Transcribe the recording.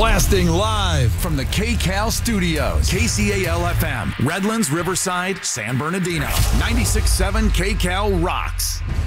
Blasting live from the KCAL studios. KCAL-FM, Redlands, Riverside, San Bernardino. 96.7 KCAL rocks.